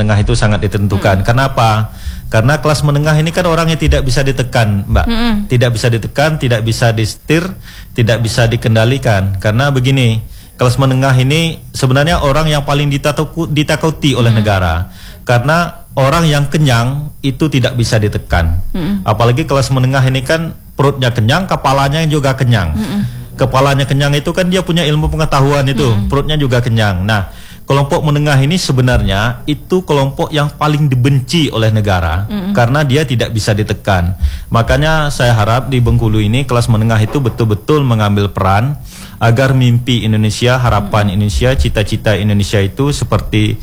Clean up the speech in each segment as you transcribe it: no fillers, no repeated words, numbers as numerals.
menengah itu sangat ditentukan. Kenapa? Karena kelas menengah ini kan orangnya tidak bisa ditekan, Mbak. Tidak bisa ditekan, tidak bisa disetir, tidak bisa dikendalikan. Karena begini, kelas menengah ini sebenarnya orang yang paling ditakuti oleh negara. Karena orang yang kenyang itu tidak bisa ditekan. Apalagi kelas menengah ini kan perutnya kenyang, kepalanya juga kenyang. Kepalanya kenyang itu kan dia punya ilmu pengetahuan itu, perutnya juga kenyang. Nah, kelompok menengah ini sebenarnya itu kelompok yang paling dibenci oleh negara karena dia tidak bisa ditekan. Makanya saya harap di Bengkulu ini kelas menengah itu betul-betul mengambil peran agar mimpi Indonesia, harapan Indonesia, cita-cita Indonesia itu seperti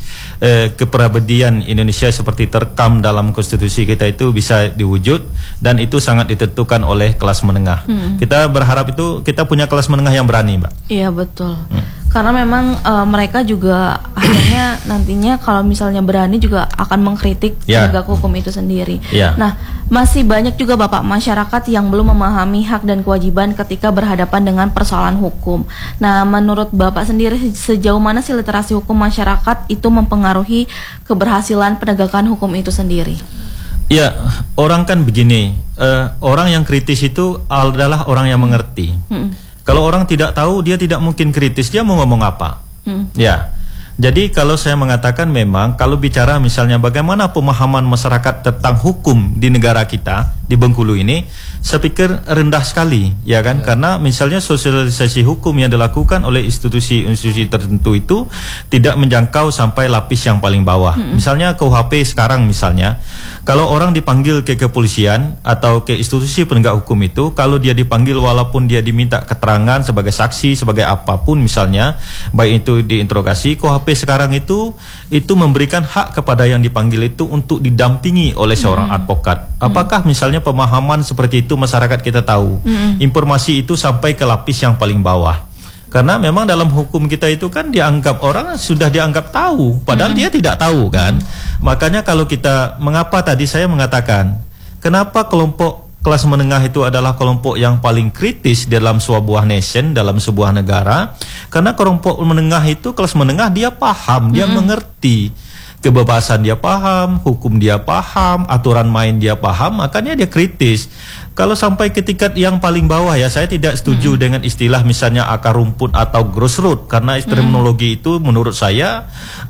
kepribadian Indonesia seperti terekam dalam konstitusi kita itu bisa diwujud, dan itu sangat ditentukan oleh kelas menengah. Kita berharap itu kita punya kelas menengah yang berani, Mbak. Iya, betul. Karena memang mereka juga akhirnya nantinya kalau misalnya berani juga akan mengkritik penegak hukum itu sendiri. Nah, masih banyak juga Bapak masyarakat yang belum memahami hak dan kewajiban ketika berhadapan dengan persoalan hukum. Nah, menurut Bapak sendiri sejauh mana sih literasi hukum masyarakat itu mempengaruhi keberhasilan penegakan hukum itu sendiri? Ya, orang kan begini, orang yang kritis itu adalah orang yang mengerti. Kalau orang tidak tahu, dia tidak mungkin kritis, dia mau ngomong apa? Ya, jadi kalau saya mengatakan memang kalau bicara misalnya bagaimana pemahaman masyarakat tentang hukum di negara kita, di Bengkulu ini, saya pikir rendah sekali, ya kan? Karena misalnya sosialisasi hukum yang dilakukan oleh institusi-institusi tertentu itu tidak menjangkau sampai lapis yang paling bawah. Misalnya KUHP sekarang misalnya, kalau orang dipanggil ke kepolisian atau ke institusi penegak hukum itu, kalau dia dipanggil walaupun dia diminta keterangan sebagai saksi, sebagai apapun misalnya, baik itu diinterogasi, KUHP sekarang itu memberikan hak kepada yang dipanggil itu untuk didampingi oleh seorang advokat. Apakah misalnya pemahaman seperti itu masyarakat kita tahu? Informasi itu sampai ke lapis yang paling bawah. Karena memang dalam hukum kita itu kan dianggap orang sudah dianggap tahu, padahal dia tidak tahu kan. Makanya kalau kita, mengapa tadi saya mengatakan, kenapa kelompok kelas menengah itu adalah kelompok yang paling kritis dalam sebuah nation, dalam sebuah negara. Karena kelompok menengah itu, kelas menengah dia paham, dia mengerti. Kebebasan dia paham, hukum dia paham, aturan main dia paham, makanya dia kritis. Kalau sampai ke tingkat yang paling bawah ya, saya tidak setuju dengan istilah misalnya akar rumput atau grassroots, karena terminologi itu menurut saya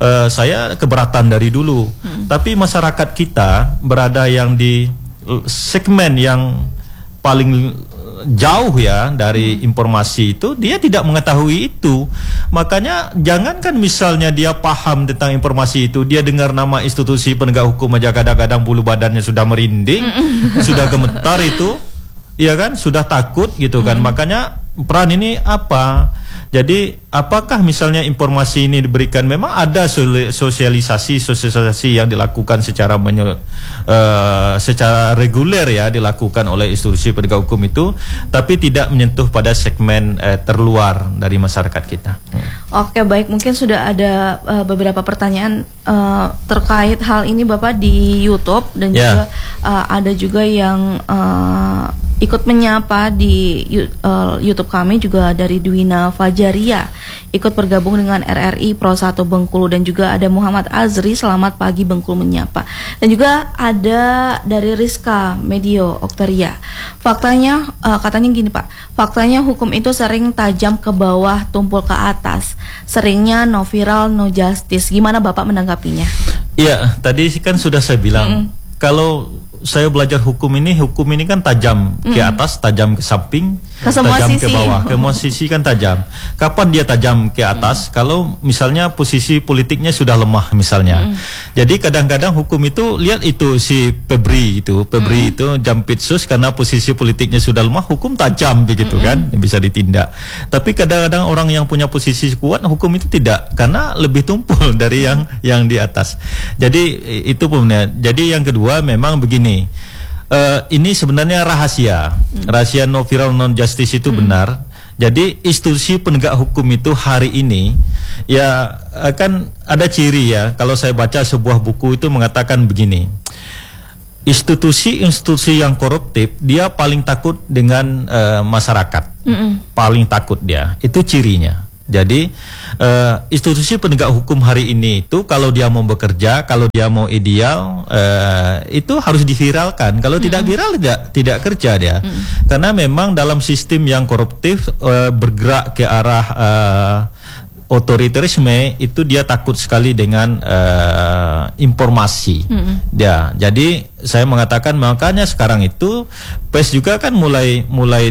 keberatan dari dulu. Tapi masyarakat kita berada yang di segmen yang paling jauh ya dari informasi itu, dia tidak mengetahui itu. Makanya jangankan misalnya dia paham tentang informasi itu, dia dengar nama institusi penegak hukum aja kadang-kadang bulu badannya sudah merinding, sudah gemetar itu, ya kan, sudah takut gitu kan. Makanya peran ini apa? Jadi apakah misalnya informasi ini diberikan, memang ada sosialisasi yang dilakukan secara reguler ya, dilakukan oleh institusi penegak hukum itu, tapi tidak menyentuh pada segmen terluar dari masyarakat kita. Oke, baik, mungkin sudah ada beberapa pertanyaan terkait hal ini Bapak di YouTube, dan juga ada juga yang ikut menyapa di YouTube kami juga dari Dwina Fajaria, ikut bergabung dengan RRI Pro 1 Bengkulu, dan juga ada Muhammad Azri, selamat pagi Bengkulu menyapa, dan juga ada dari Rizka Medio Oktaria. Faktanya katanya gini Pak, faktanya hukum itu sering tajam ke bawah tumpul ke atas, seringnya no viral no justice. Gimana Bapak menanggapinya? Iya, tadi kan sudah saya bilang, kalau saya belajar hukum ini kan tajam ke atas, tajam ke samping, tajam ke bawah, ke semua sisi kan tajam. Kapan dia tajam ke atas? Kalau misalnya posisi politiknya sudah lemah misalnya. Jadi kadang-kadang hukum itu, lihat itu si Febri itu Jampitsus, karena posisi politiknya sudah lemah, hukum tajam begitu kan, bisa ditindak. Tapi kadang-kadang orang yang punya posisi kuat, hukum itu tidak, karena lebih tumpul dari yang di atas. Jadi itu punya. Jadi yang kedua memang begini. Ini sebenarnya rahasia no viral non justice itu benar. Jadi institusi penegak hukum itu hari ini ya kan ada ciri ya. Kalau saya baca sebuah buku itu mengatakan begini, institusi-institusi yang koruptif dia paling takut dengan masyarakat, paling takut dia, itu cirinya. Jadi institusi penegak hukum hari ini itu kalau dia mau bekerja, kalau dia mau ideal, itu harus diviralkan. Kalau tidak viral tidak kerja dia. Karena memang dalam sistem yang koruptif bergerak ke arah otoritarisme itu dia takut sekali dengan informasi. Ya, jadi saya mengatakan makanya sekarang itu pers juga kan mulai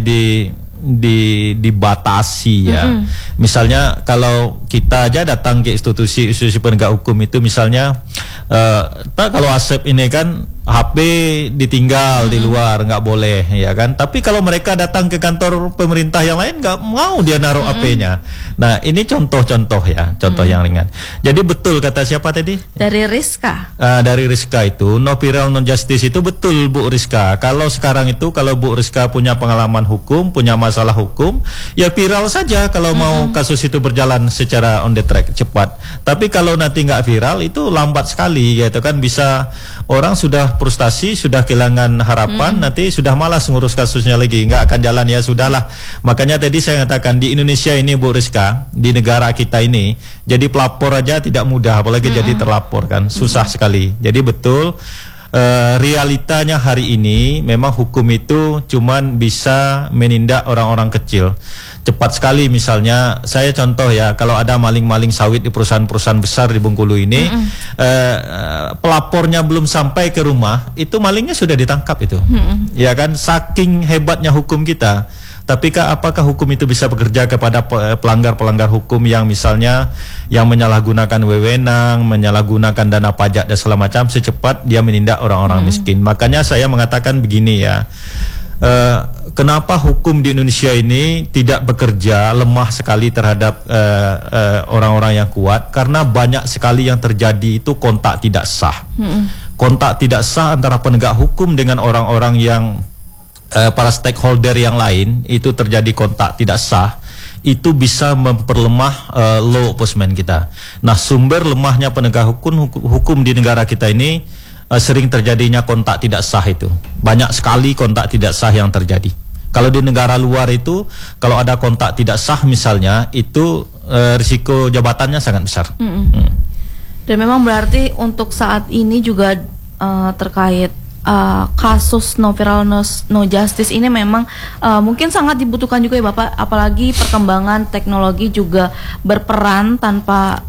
dibatasi ya. Misalnya kalau kita aja datang ke institusi penegak hukum itu misalnya kalau Asep ini kan HP ditinggal di luar, nggak boleh ya kan. Tapi kalau mereka datang ke kantor pemerintah yang lain nggak mau dia naruh HP-nya. Nah ini contoh-contoh ya, contoh yang ringan. Jadi betul kata siapa tadi? Dari Rizka. Dari Rizka itu no viral no justice itu betul Bu Rizka. Kalau sekarang itu kalau Bu Rizka punya pengalaman hukum, punya masalah hukum, ya viral saja kalau mau kasus itu berjalan secara on the track cepat. Tapi kalau nanti nggak viral itu lambat sekali gitu kan, bisa orang sudah frustasi, sudah kehilangan harapan, nanti sudah malas ngurus kasusnya lagi, nggak akan jalan ya sudahlah. Makanya tadi saya katakan di Indonesia ini Bu Rizka, di negara kita ini, jadi pelapor aja tidak mudah, apalagi jadi terlapor kan, susah sekali. Jadi betul realitanya hari ini memang hukum itu cuman bisa menindak orang-orang kecil. Cepat sekali misalnya, saya contoh ya, kalau ada maling-maling sawit di perusahaan-perusahaan besar di Bengkulu ini, pelapornya belum sampai ke rumah, itu malingnya sudah ditangkap itu. Ya kan, saking hebatnya hukum kita. Tapi apakah hukum itu bisa bekerja kepada pelanggar-pelanggar hukum yang misalnya yang menyalahgunakan wewenang, menyalahgunakan dana pajak dan segala macam, secepat dia menindak orang-orang miskin. Makanya saya mengatakan begini ya, kenapa hukum di Indonesia ini tidak bekerja, lemah sekali terhadap orang-orang yang kuat, karena banyak sekali yang terjadi itu kontak tidak sah. Kontak tidak sah antara penegak hukum dengan orang-orang yang para stakeholder yang lain, itu terjadi kontak tidak sah, itu bisa memperlemah law enforcement kita. Nah, sumber lemahnya penegak hukum di negara kita ini sering terjadinya kontak tidak sah itu. Banyak sekali kontak tidak sah yang terjadi. Kalau di negara luar itu, kalau ada kontak tidak sah misalnya, itu risiko jabatannya sangat besar. Dan memang berarti untuk saat ini juga terkait kasus no viral no justice ini memang mungkin sangat dibutuhkan juga ya Bapak, apalagi perkembangan teknologi juga berperan tanpa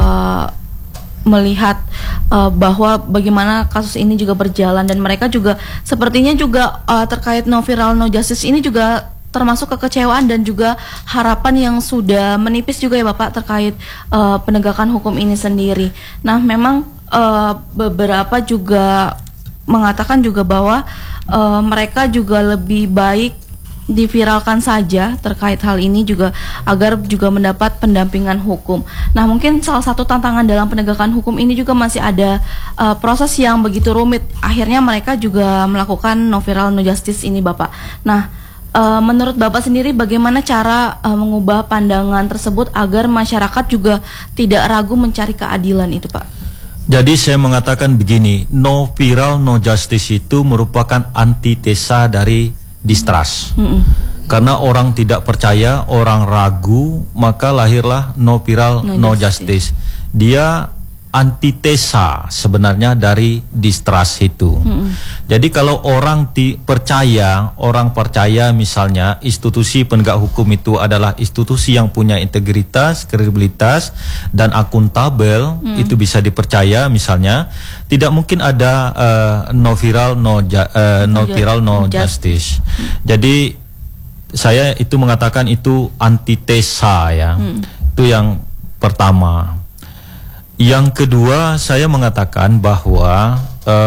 melihat bahwa bagaimana kasus ini juga berjalan, dan mereka juga sepertinya juga terkait no viral no justice ini juga termasuk kekecewaan dan juga harapan yang sudah menipis juga ya Bapak terkait penegakan hukum ini sendiri. Nah memang beberapa juga mengatakan juga bahwa mereka juga lebih baik diviralkan saja terkait hal ini juga agar juga mendapat pendampingan hukum. Nah mungkin salah satu tantangan dalam penegakan hukum ini juga masih ada proses yang begitu rumit. Akhirnya mereka juga melakukan no viral no justice ini Bapak. Nah menurut Bapak sendiri bagaimana cara mengubah pandangan tersebut agar masyarakat juga tidak ragu mencari keadilan itu Pak? Jadi saya mengatakan begini, no viral no justice itu merupakan antitesa dari distrust. Karena orang tidak percaya, orang ragu, maka lahirlah no viral no justice. Dia antitesa sebenarnya dari distrust itu. Jadi kalau orang percaya misalnya institusi penegak hukum itu adalah institusi yang punya integritas, kredibilitas dan akuntabel, itu bisa dipercaya misalnya, tidak mungkin ada no viral no justice. Jadi saya itu mengatakan itu antitesa ya. Itu yang pertama. Yang kedua, saya mengatakan bahwa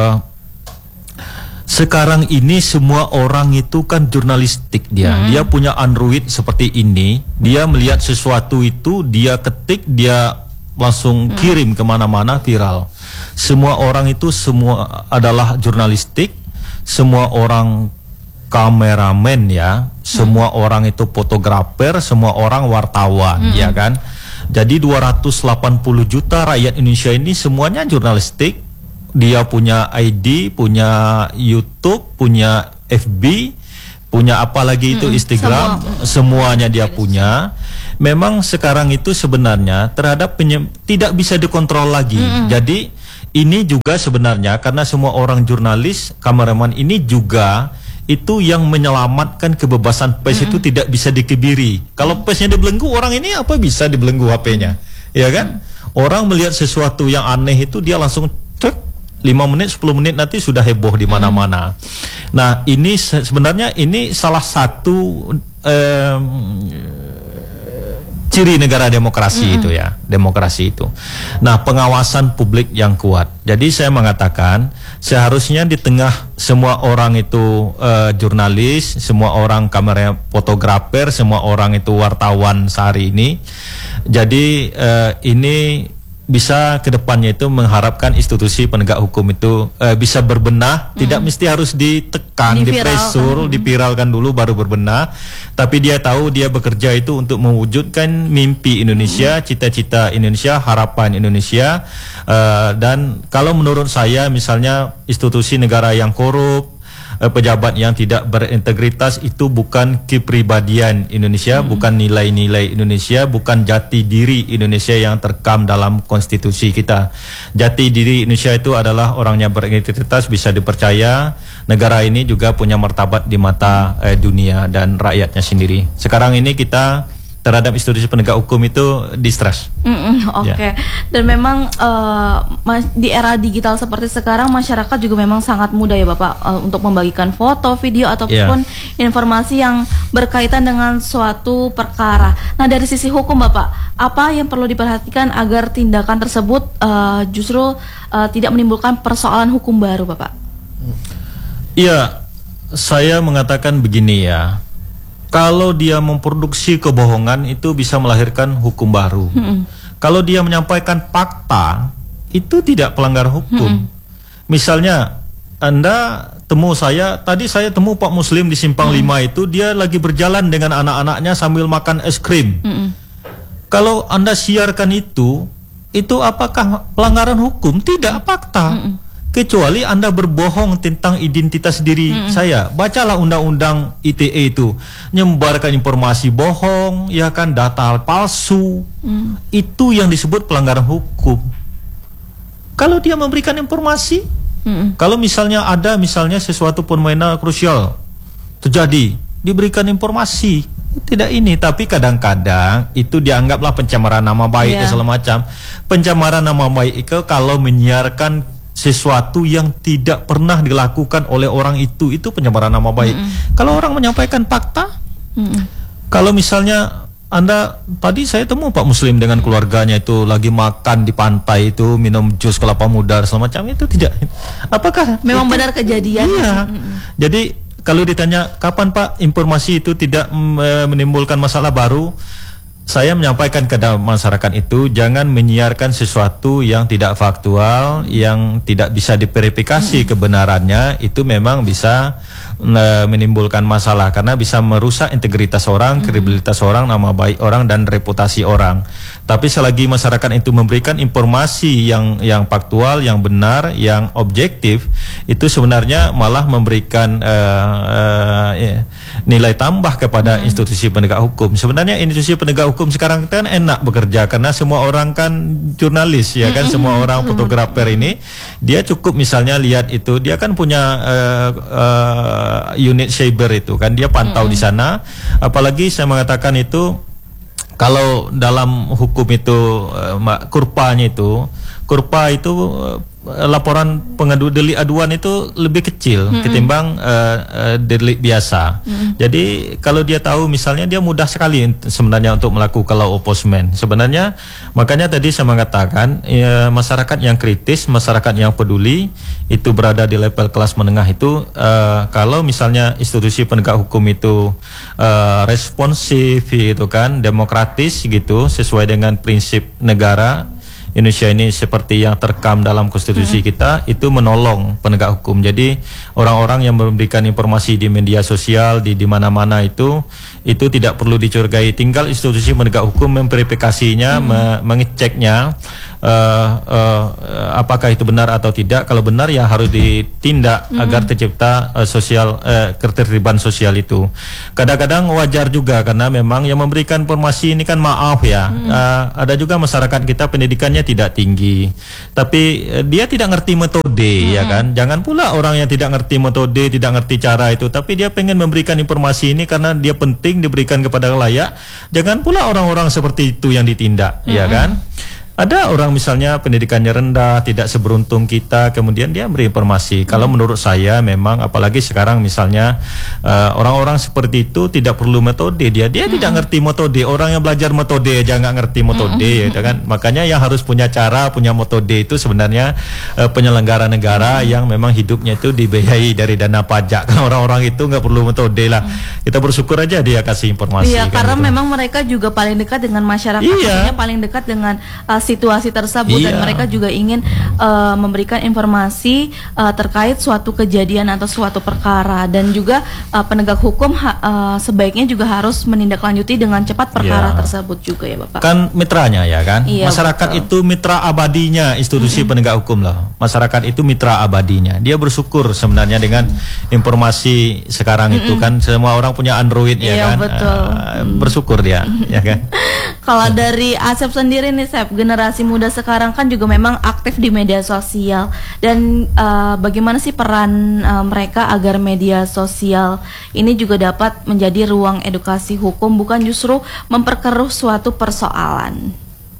sekarang ini semua orang itu kan jurnalistik dia. Dia punya Android seperti ini, dia melihat sesuatu itu, dia ketik, dia langsung kirim kemana-mana viral. Semua orang itu semua adalah jurnalistik, semua orang kameramen ya, semua orang itu fotografer, semua orang wartawan, ya kan? Jadi 280 juta rakyat Indonesia ini semuanya jurnalistik. Dia punya ID, punya YouTube, punya FB, punya apa lagi itu Instagram, semuanya dia punya. memang sekarang itu sebenarnya terhadap tidak bisa dikontrol lagi. Jadi ini juga sebenarnya karena semua orang jurnalis, kameraman ini juga itu yang menyelamatkan kebebasan pers itu tidak bisa dikebiri. Kalau persnya dibelenggu, orang ini apa bisa dibelenggu HP-nya, ya kan? Orang melihat sesuatu yang aneh itu dia langsung cek 5 menit, 10 menit nanti sudah heboh di mana-mana. Nah, ini sebenarnya ini salah satu ciri negara demokrasi itu ya, demokrasi itu. Nah, pengawasan publik yang kuat. Jadi saya mengatakan seharusnya di tengah semua orang itu jurnalis, semua orang kamera fotografer, semua orang itu wartawan sehari ini. Jadi ini bisa kedepannya itu mengharapkan institusi penegak hukum itu bisa berbenah, tidak mesti harus ditekan, dipresur, dipiralkan dulu baru berbenah, tapi dia tahu dia bekerja itu untuk mewujudkan mimpi Indonesia, cita-cita Indonesia, harapan Indonesia, dan kalau menurut saya misalnya institusi negara yang korup, pejabat yang tidak berintegritas itu bukan kepribadian Indonesia, bukan nilai-nilai Indonesia, bukan jati diri Indonesia yang terekam dalam konstitusi kita. Jati diri Indonesia itu adalah orangnya berintegritas, bisa dipercaya, negara ini juga punya martabat di mata dunia dan rakyatnya sendiri. Sekarang ini kita terhadap institusi penegak hukum itu distrust. Oke. Dan memang di era digital seperti sekarang masyarakat juga memang sangat mudah ya Bapak untuk membagikan foto, video ataupun informasi yang berkaitan dengan suatu perkara. Nah, dari sisi hukum Bapak, apa yang perlu diperhatikan agar tindakan tersebut justru tidak menimbulkan persoalan hukum baru Bapak? Iya, saya mengatakan begini ya. Kalau dia memproduksi kebohongan itu bisa melahirkan hukum baru. Kalau dia menyampaikan fakta itu tidak pelanggar hukum. Misalnya Anda temu saya, tadi saya temu Pak Muslim di Simpang 5 itu dia lagi berjalan dengan anak-anaknya sambil makan es krim. Kalau Anda siarkan itu apakah pelanggaran hukum? Tidak, fakta. Kecuali Anda berbohong tentang identitas diri saya. Bacalah undang-undang ITE itu, menyebarkan informasi bohong, ya kan, data palsu. Itu yang disebut pelanggaran hukum. Kalau dia memberikan informasi, kalau misalnya ada sesuatu fenomena krusial terjadi, diberikan informasi, tidak ini, tapi kadang-kadang itu dianggaplah pencemaran nama baik dan segala macam. Pencemaran nama baik itu kalau menyiarkan sesuatu yang tidak pernah dilakukan oleh orang itu pencemaran nama baik. Kalau orang menyampaikan fakta, kalau misalnya Anda tadi saya temu Pak Muslim dengan keluarganya itu lagi makan di pantai itu minum jus kelapa muda semacam itu tidak. Apakah memang benar kejadian? Iya. Jadi kalau ditanya kapan Pak informasi itu tidak menimbulkan masalah baru, saya menyampaikan ke masyarakat itu jangan menyiarkan sesuatu yang tidak faktual, yang tidak bisa diverifikasi kebenarannya, itu memang bisa menimbulkan masalah karena bisa merusak integritas orang, kredibilitas orang, nama baik orang dan reputasi orang. Tapi selagi masyarakat itu memberikan informasi yang faktual, yang benar, yang objektif, itu sebenarnya malah memberikan nilai tambah kepada institusi penegak hukum. Sebenarnya institusi penegak hukum sekarang kan enak bekerja karena semua orang kan jurnalis ya kan, semua orang fotografer ini dia cukup misalnya lihat itu, dia kan punya unit cyber itu kan, dia pantau di sana. Apalagi saya mengatakan itu kalau dalam hukum itu kurpa itu laporan pengadu delik aduan itu lebih kecil ketimbang delik biasa. Jadi kalau dia tahu misalnya dia mudah sekali sebenarnya untuk melakukan law enforcement. Sebenarnya makanya tadi saya mengatakan masyarakat yang kritis, masyarakat yang peduli itu berada di level kelas menengah itu kalau misalnya institusi penegak hukum itu responsif gitu kan, demokratis gitu sesuai dengan prinsip negara Indonesia ini seperti yang terekam dalam konstitusi kita, itu menolong penegak hukum. Jadi orang-orang yang memberikan informasi di media sosial di mana-mana itu tidak perlu dicurigai. Tinggal institusi penegak hukum memverifikasinya, mengeceknya, apakah itu benar atau tidak. Kalau benar ya harus ditindak agar tercipta ketertiban sosial itu. Kadang-kadang wajar juga karena memang yang memberikan informasi ini kan maaf ya. Ada juga masyarakat kita pendidikannya tidak tinggi, tapi dia tidak ngerti metode ya kan. Jangan pula orang yang tidak ngerti metode, tidak ngerti cara itu, tapi dia pengen memberikan informasi ini karena dia penting diberikan kepada layak. Jangan pula orang-orang seperti itu yang ditindak ya kan. Ada orang misalnya pendidikannya rendah, tidak seberuntung kita, kemudian dia beri informasi. Kalau menurut saya memang, apalagi sekarang misalnya orang-orang seperti itu tidak perlu metode, dia tidak ngerti metode. Orang yang belajar metode aja nggak ngerti metode, ya kan. Makanya yang harus punya cara, punya metode itu sebenarnya penyelenggara negara yang memang hidupnya itu dibiayai dari dana pajak. Kalau orang-orang itu nggak perlu metode lah. Kita bersyukur aja dia kasih informasi. Iya, kan karena gitu. memang mereka juga paling dekat dengan masyarakat, maksudnya paling dekat dengan situasi tersebut, dan mereka juga ingin memberikan informasi terkait suatu kejadian atau suatu perkara, dan juga penegak hukum sebaiknya juga harus menindaklanjuti dengan cepat perkara tersebut juga ya Bapak. Kan mitranya ya kan, masyarakat betul. itu mitra abadinya institusi penegak hukum loh. Masyarakat itu mitra abadinya. Dia bersyukur sebenarnya dengan informasi sekarang itu kan semua orang punya Android ya kan. Betul. Bersyukur dia ya kan. Kalau dari Asep sendiri nih Sep, generasi muda sekarang kan juga memang aktif di media sosial, dan bagaimana sih peran mereka agar media sosial ini juga dapat menjadi ruang edukasi hukum, bukan justru memperkeruh suatu persoalan?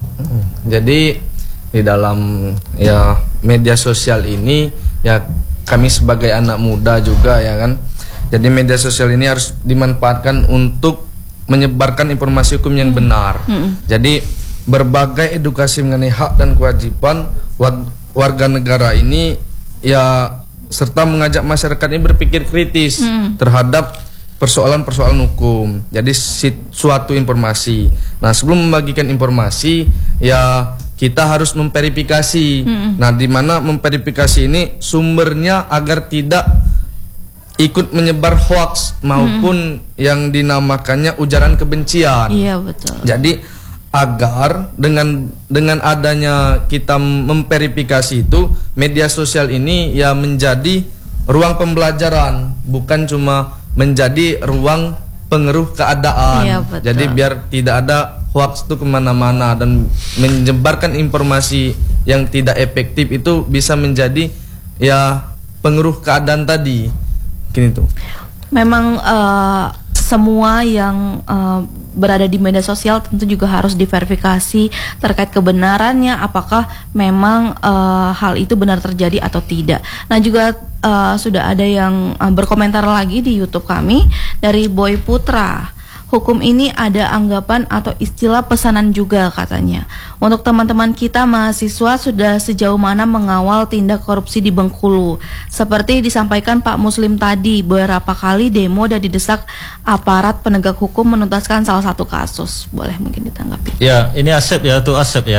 Jadi di dalam ya media sosial ini ya kami sebagai anak muda juga ya kan. Jadi media sosial ini harus dimanfaatkan untuk menyebarkan informasi hukum yang benar. Jadi berbagai edukasi mengenai hak dan kewajiban warga negara ini ya, serta mengajak masyarakat ini berpikir kritis terhadap persoalan-persoalan hukum. Jadi suatu informasi. Nah, sebelum membagikan informasi ya kita harus memverifikasi. Nah, di mana memverifikasi ini sumbernya agar tidak ikut menyebar hoax maupun yang dinamakannya ujaran kebencian. Iya, betul. Jadi agar dengan adanya kita memverifikasi itu, media sosial ini ya menjadi ruang pembelajaran, bukan cuma menjadi ruang pengeruh keadaan. Iya, betul. Jadi biar tidak ada hoax itu kemana-mana, dan menyebarkan informasi yang tidak efektif itu bisa menjadi ya pengeruh keadaan tadi. Gini tuh. Memang semua yang berada di media sosial tentu juga harus diverifikasi terkait kebenarannya, apakah memang hal itu benar terjadi atau tidak. Nah, juga sudah ada yang berkomentar lagi di YouTube kami dari Boy Putra. Hukum ini ada anggapan atau istilah pesanan juga katanya. Untuk teman-teman kita mahasiswa, sudah sejauh mana mengawal tindak korupsi di Bengkulu? Seperti disampaikan Pak Muslim tadi, beberapa kali demo dan didesak aparat penegak hukum menuntaskan salah satu kasus. Boleh mungkin ditanggapi? Ya, ini Asep ya, tuh Asep ya.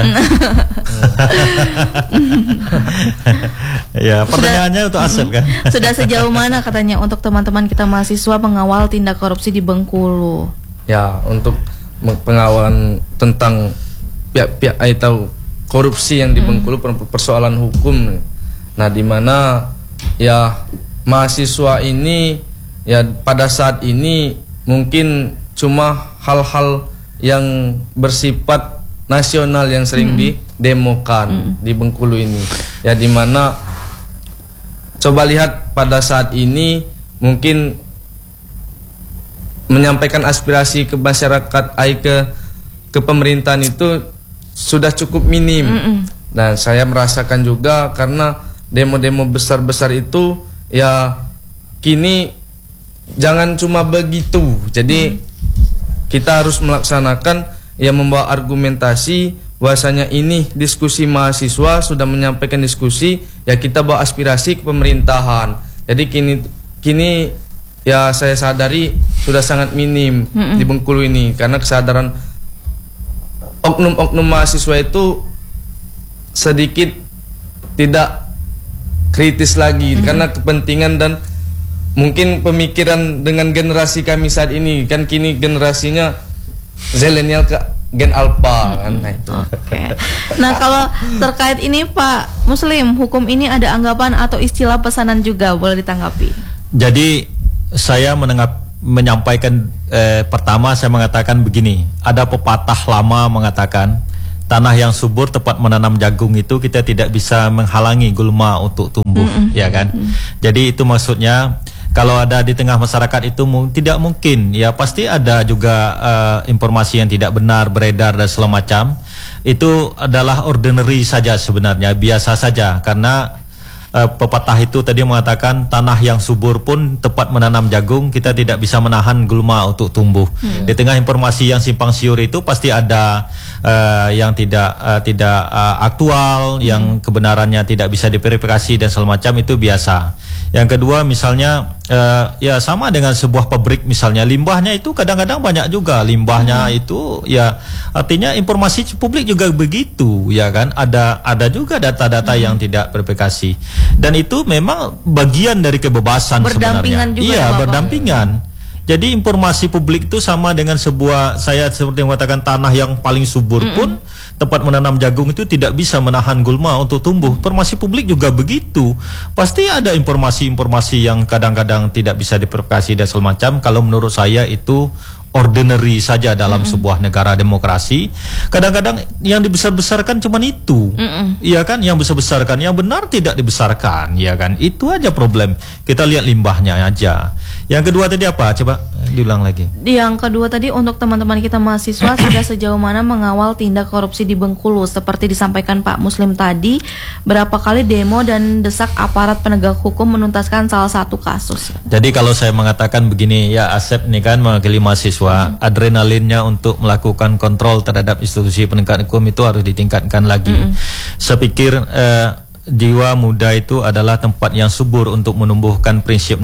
Ya, pertanyaannya untuk Asep kan. Sudah sejauh mana katanya untuk teman-teman kita mahasiswa mengawal tindak korupsi di Bengkulu? Ya, untuk pengawalan tentang pihak-pihak atau korupsi yang di Bengkulu, persoalan hukum. Nah, di mana ya mahasiswa ini ya pada saat ini mungkin cuma hal-hal yang bersifat nasional yang sering didemokan di Bengkulu ini. Ya, di mana coba lihat pada saat ini mungkin menyampaikan aspirasi ke masyarakat, ke pemerintahan itu sudah cukup minim. Dan saya merasakan juga karena demo-demo besar-besar itu ya kini jangan cuma begitu. Jadi kita harus melaksanakan ya, membawa argumentasi bahwasanya ini diskusi mahasiswa, sudah menyampaikan diskusi, ya kita bawa aspirasi ke pemerintahan. Jadi kini ya saya sadari sudah sangat minim di Bengkulu ini, karena kesadaran oknum-oknum mahasiswa itu sedikit tidak kritis lagi karena kepentingan dan mungkin pemikiran dengan generasi kami saat ini, kan kini generasinya zilenial ke gen alpha kan. Nah itu. Oke. Nah kalau terkait ini Pak Muslim, hukum ini ada anggapan atau istilah pesanan juga, boleh ditanggapi? Jadi saya menyampaikan pertama saya mengatakan begini, ada pepatah lama mengatakan tanah yang subur tempat menanam jagung itu kita tidak bisa menghalangi gulma untuk tumbuh, ya kan? Jadi itu maksudnya kalau ada di tengah masyarakat itu tidak mungkin, ya pasti ada juga informasi yang tidak benar beredar dan segala macam. Itu adalah ordinary saja sebenarnya, biasa saja, karena pepatah itu tadi mengatakan tanah yang subur pun tempat menanam jagung kita tidak bisa menahan gulma untuk tumbuh. Di tengah informasi yang simpang siur itu pasti ada yang tidak aktual, yang kebenarannya tidak bisa diverifikasi dan segala macam, itu biasa. Yang kedua misalnya ya sama dengan sebuah pabrik misalnya, limbahnya itu kadang-kadang banyak juga limbahnya itu, ya artinya informasi publik juga begitu, ya kan, ada juga data-data yang tidak verifikasi, dan itu memang bagian dari kebebasan sebenarnya. Juga iya, berdampingan. Jadi informasi publik itu sama dengan sebuah, saya seperti mengatakan tanah yang paling subur pun tempat menanam jagung itu tidak bisa menahan gulma untuk tumbuh. Informasi publik juga begitu. Pasti ada informasi-informasi yang kadang-kadang tidak bisa diverifikasi dan segala macam. Kalau menurut saya itu ordinary saja dalam sebuah negara demokrasi. Kadang-kadang yang dibesar-besarkan cuma itu, iya kan, yang besar-besarkan, yang benar tidak dibesarkan, ya kan, itu aja problem. Kita lihat limbahnya aja. Yang kedua tadi apa? Coba diulang lagi. Yang kedua tadi untuk teman-teman kita mahasiswa sudah sejauh mana mengawal tindak korupsi di Bengkulu? Seperti disampaikan Pak Muslim tadi, berapa kali demo dan desak aparat penegak hukum menuntaskan salah satu kasus? Jadi kalau saya mengatakan begini, ya Asep nih kan mewakili mahasiswa, adrenalinnya untuk melakukan kontrol terhadap institusi penegak hukum itu harus ditingkatkan lagi. Saya pikir jiwa muda itu adalah tempat yang subur untuk menumbuhkan prinsip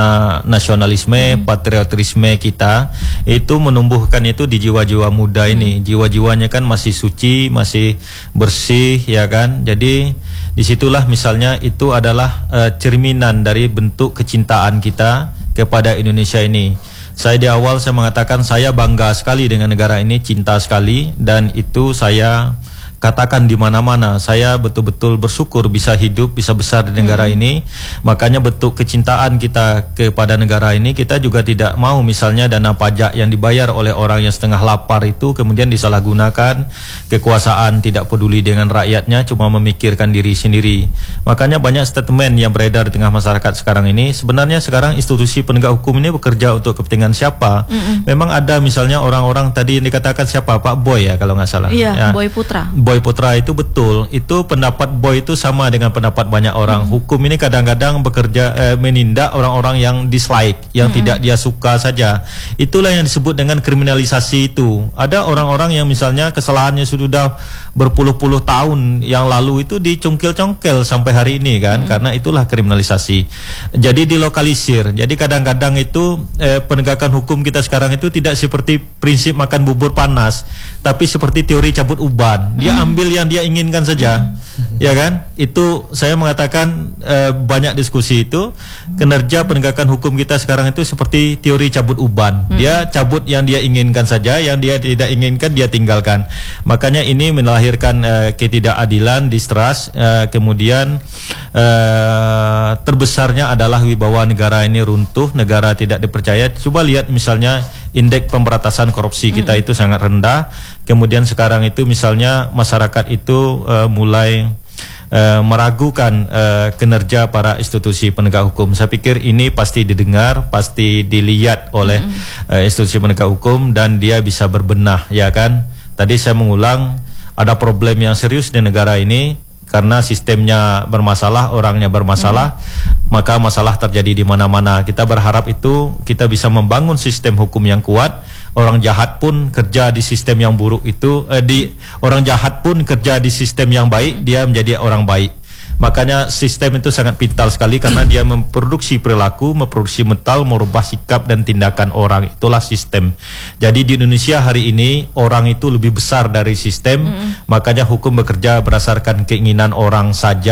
nasionalisme, patriotisme kita. Itu menumbuhkan itu di jiwa-jiwa muda ini. Jiwa-jiwanya kan masih suci, masih bersih, ya kan. Jadi disitulah misalnya itu adalah cerminan dari bentuk kecintaan kita kepada Indonesia ini. Saya di awal saya mengatakan saya bangga sekali dengan negara ini, cinta sekali, dan itu saya katakan di mana-mana. Saya betul-betul bersyukur bisa hidup, bisa besar di negara ini. Makanya bentuk kecintaan kita kepada negara ini, kita juga tidak mau misalnya dana pajak yang dibayar oleh orang yang setengah lapar itu kemudian disalahgunakan, kekuasaan tidak peduli dengan rakyatnya, cuma memikirkan diri sendiri. Makanya banyak statement yang beredar di tengah masyarakat sekarang ini. Sebenarnya sekarang institusi penegak hukum ini bekerja untuk kepentingan siapa? Memang ada misalnya orang-orang tadi yang dikatakan siapa? Pak Boy ya kalau nggak salah. Iya, ya. Boy Putra. Boy Putra itu betul, itu pendapat Boy itu sama dengan pendapat banyak orang. Hukum ini kadang-kadang bekerja menindak orang-orang yang dislike, yang tidak dia suka saja. Itulah yang disebut dengan kriminalisasi itu. Ada orang-orang yang misalnya kesalahannya sudah berpuluh-puluh tahun yang lalu itu dicongkel-congkel sampai hari ini kan, karena itulah kriminalisasi. Jadi dilokalisir. Jadi kadang-kadang itu penegakan hukum kita sekarang itu tidak seperti prinsip makan bubur panas, tapi seperti teori cabut uban. Dia ambil yang dia inginkan saja, ya kan? Itu saya mengatakan banyak diskusi itu, kinerja penegakan hukum kita sekarang itu seperti teori cabut uban. Dia cabut yang dia inginkan saja, yang dia tidak inginkan dia tinggalkan. Makanya ini melahirkan ketidakadilan, distrust, kemudian terbesarnya adalah wibawa negara ini runtuh, negara tidak dipercaya. Coba lihat misalnya indeks pemberantasan korupsi kita itu sangat rendah. Kemudian sekarang itu misalnya masyarakat itu mulai meragukan kinerja para institusi penegak hukum. Saya pikir ini pasti didengar, pasti dilihat oleh institusi penegak hukum, dan dia bisa berbenah, ya kan. Tadi saya mengulang, ada problem yang serius di negara ini karena sistemnya bermasalah, orangnya bermasalah, maka masalah terjadi di mana-mana. Kita berharap itu kita bisa membangun sistem hukum yang kuat. Orang jahat pun kerja di sistem yang buruk itu, orang jahat pun kerja di sistem yang baik, dia menjadi orang baik. Makanya sistem itu sangat pintar sekali karena dia memproduksi perilaku, memproduksi mental, merubah sikap dan tindakan orang. Itulah sistem. Jadi di Indonesia hari ini orang itu lebih besar dari sistem. Makanya hukum bekerja berdasarkan keinginan orang saja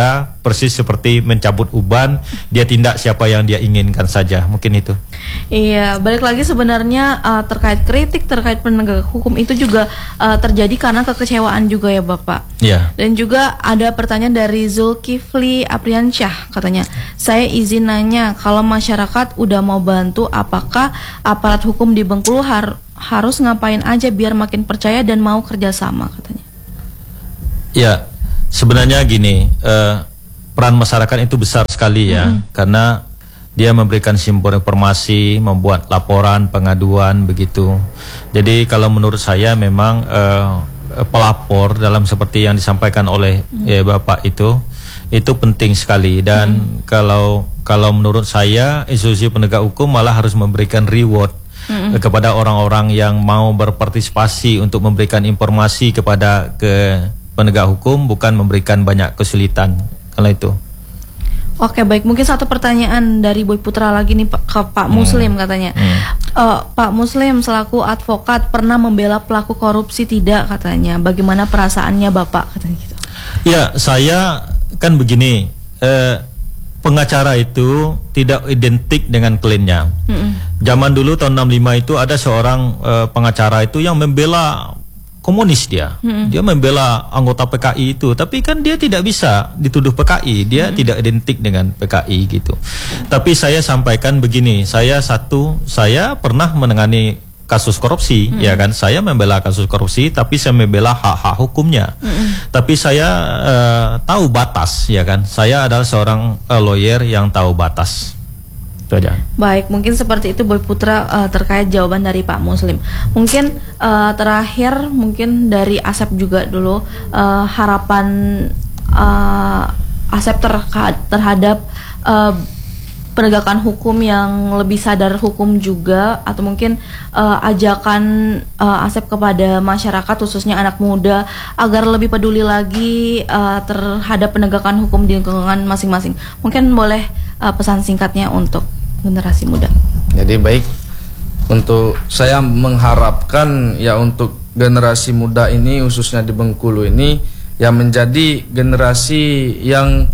persis seperti mencabut uban, dia tindak siapa yang dia inginkan saja, mungkin itu. Iya, balik lagi sebenarnya terkait kritik terkait penegak hukum itu juga terjadi karena kekecewaan juga ya Bapak. Iya. Dan juga ada pertanyaan dari Zulkifli Apriansyah, katanya, saya izin nanya, kalau masyarakat udah mau bantu, apakah aparat hukum di Bengkulu harus ngapain aja biar makin percaya dan mau kerjasama, katanya. Ya, sebenarnya gini, peran masyarakat itu besar sekali ya, karena dia memberikan simpul informasi, membuat laporan, pengaduan, begitu. Jadi kalau menurut saya memang pelapor dalam seperti yang disampaikan oleh Bapak itu penting sekali. Dan kalau menurut saya institusi penegak hukum malah harus memberikan reward kepada orang-orang yang mau berpartisipasi untuk memberikan informasi kepada penegak hukum, bukan memberikan banyak kesulitan. Kalau itu. Oke, baik, mungkin satu pertanyaan dari Boy Putra lagi nih ke Pak Muslim, katanya. Pak Muslim selaku advokat pernah membela pelaku korupsi tidak, katanya. Bagaimana perasaannya Bapak, katanya gitu. Ya, saya kan begini, pengacara itu tidak identik dengan kliennya. Zaman dulu tahun 65 itu ada seorang pengacara itu yang membela komunis dia. Dia membela anggota PKI itu, tapi kan dia tidak bisa dituduh PKI, dia tidak identik dengan PKI gitu. Tapi saya sampaikan begini, saya pernah menangani kasus korupsi, ya kan, saya membela kasus korupsi, tapi saya membela hak-hak hukumnya. Tapi saya tahu batas, ya kan, saya adalah seorang lawyer yang tahu batas. Itu aja. Baik, mungkin seperti itu Boy Putra terkait jawaban dari Pak Muslim. Mungkin terakhir mungkin dari Asep juga dulu, harapan Asep terhadap penegakan hukum yang lebih sadar hukum juga, atau mungkin ajakan Asep kepada masyarakat khususnya anak muda agar lebih peduli lagi terhadap penegakan hukum di lingkungan masing-masing. Mungkin boleh pesan singkatnya untuk generasi muda. Jadi baik, untuk saya mengharapkan ya untuk generasi muda ini khususnya di Bengkulu ini ya menjadi generasi yang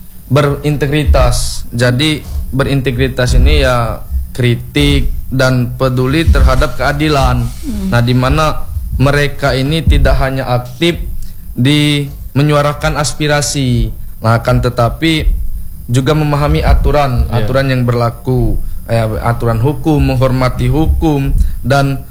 berintegritas. Jadi berintegritas ini ya kritik dan peduli terhadap keadilan. Nah, di mana mereka ini tidak hanya aktif di menyuarakan aspirasi, nah akan tetapi juga memahami aturan yang berlaku, aturan hukum, menghormati hukum, dan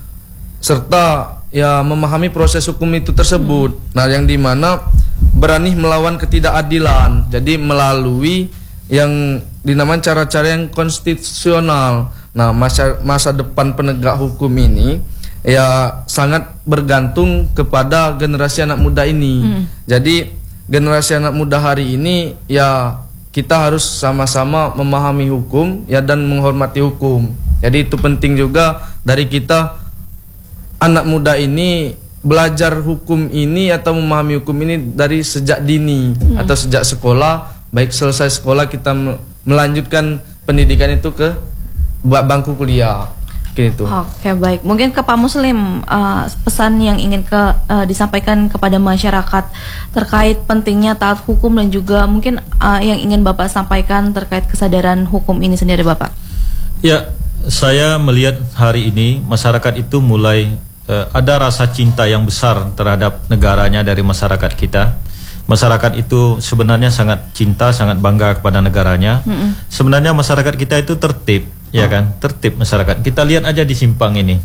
serta ya memahami proses hukum itu tersebut. Nah, yang dimana berani melawan ketidakadilan, jadi melalui yang dinamakan cara-cara yang konstitusional. Nah, masa depan penegak hukum ini ya sangat bergantung kepada generasi anak muda ini. Jadi generasi anak muda hari ini ya kita harus sama-sama memahami hukum ya dan menghormati hukum. Jadi itu penting juga dari kita anak muda ini belajar hukum ini atau memahami hukum ini dari sejak dini atau sejak sekolah, baik selesai sekolah kita melanjutkan pendidikan itu ke bangku kuliah. Gitu. Oke, baik. Mungkin ke Pak Muslim, pesan yang ingin disampaikan kepada masyarakat terkait pentingnya taat hukum, dan juga mungkin yang ingin Bapak sampaikan terkait kesadaran hukum ini sendiri, Bapak. Ya, saya melihat hari ini masyarakat itu mulai ada rasa cinta yang besar terhadap negaranya dari masyarakat kita. Masyarakat itu sebenarnya sangat cinta, sangat bangga kepada negaranya. Sebenarnya masyarakat kita itu tertib, ya kan? Tertib masyarakat. Kita lihat aja di simpang ini,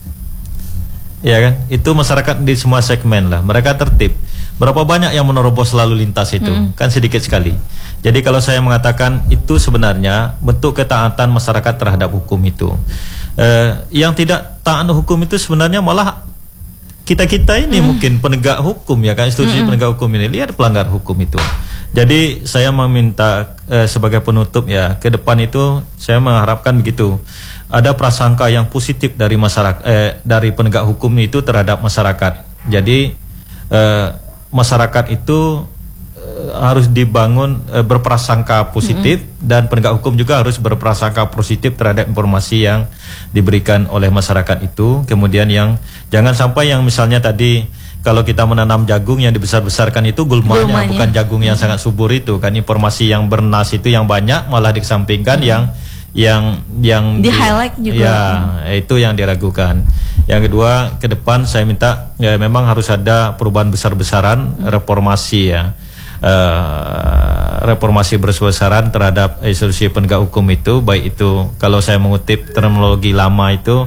ya kan? Itu masyarakat di semua segmen lah. Mereka tertib. Berapa banyak yang menerobos lalu lintas itu? Kan sedikit sekali. Jadi kalau saya mengatakan itu sebenarnya bentuk ketaatan masyarakat terhadap hukum itu. Yang tidak taat hukum itu sebenarnya malah kita-kita ini mungkin penegak hukum, ya kan, institusi penegak hukum ini lihat pelanggar hukum itu. Jadi saya meminta sebagai penutup ya, ke depan itu saya mengharapkan begitu, ada prasangka yang positif dari masyarakat, dari penegak hukum itu terhadap masyarakat. Jadi masyarakat itu harus dibangun berprasangka positif, dan penegak hukum juga harus berprasangka positif terhadap informasi yang diberikan oleh masyarakat itu. Kemudian yang jangan sampai yang misalnya tadi kalau kita menanam jagung yang dibesar-besarkan itu gulmanya, bukan jagung yang sangat subur itu kan. Informasi yang bernas itu yang banyak malah dikesampingkan, yang di highlight juga. Ya, itu yang diragukan. Yang kedua, ke depan saya minta memang harus ada perubahan besar-besaran, reformasi ya. Reformasi besar-besaran terhadap institusi penegak hukum itu, baik itu kalau saya mengutip terminologi lama itu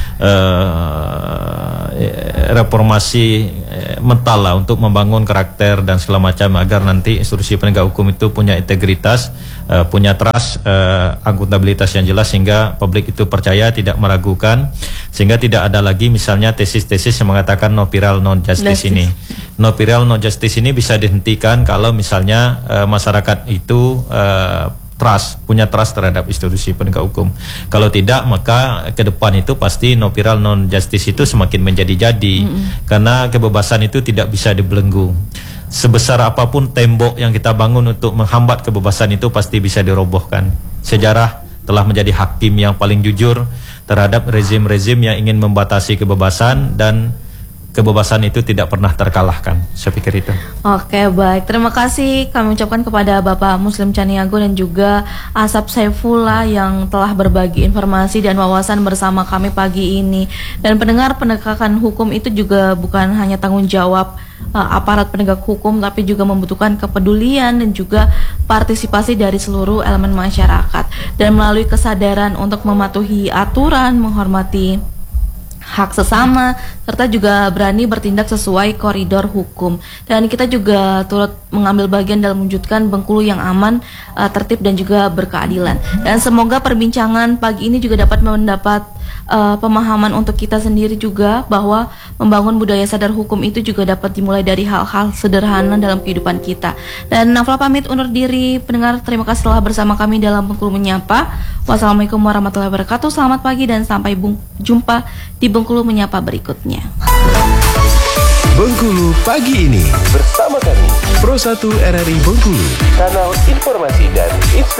reformasi mental lah, untuk membangun karakter dan segala macam agar nanti institusi penegak hukum itu punya integritas, punya trust, akuntabilitas yang jelas, sehingga publik itu percaya, tidak meragukan, sehingga tidak ada lagi misalnya tesis-tesis yang mengatakan no viral no justice ini. No viral no justice ini bisa dihentikan kalau misalnya masyarakat itu punya trust terhadap institusi penegak hukum. Kalau tidak, maka ke depan itu pasti no viral non justice itu semakin menjadi-jadi, karena kebebasan itu tidak bisa dibelenggu. Sebesar apapun tembok yang kita bangun untuk menghambat kebebasan itu pasti bisa dirobohkan. Sejarah telah menjadi hakim yang paling jujur terhadap rezim-rezim yang ingin membatasi kebebasan, dan kebebasan itu tidak pernah terkalahkan. Saya pikir itu. Oke, baik. Terima kasih kami ucapkan kepada Bapak Muslim Caniago dan juga Asap Saifullah yang telah berbagi informasi dan wawasan bersama kami pagi ini. Dan pendengar, penegakan hukum itu juga bukan hanya tanggung jawab aparat penegak hukum, tapi juga membutuhkan kepedulian dan juga partisipasi dari seluruh elemen masyarakat. Dan melalui kesadaran untuk mematuhi aturan, menghormati hak sesama, serta juga berani bertindak sesuai koridor hukum. Dan kita juga turut mengambil bagian dalam mewujudkan Bengkulu yang aman, tertib dan juga berkeadilan. Dan semoga perbincangan pagi ini juga dapat mendapat pemahaman untuk kita sendiri juga, bahwa membangun budaya sadar hukum itu juga dapat dimulai dari hal-hal sederhana dalam kehidupan kita. Dan Nafla pamit undur diri. Pendengar, terima kasih telah bersama kami dalam Bengkulu Menyapa. Wassalamualaikum warahmatullahi wabarakatuh. Selamat pagi dan sampai jumpa di Bengkulu Menyapa berikutnya. Bengkulu pagi ini bersama kami Pro 1 RRI Bengkulu, kanal informasi dan inspirasi.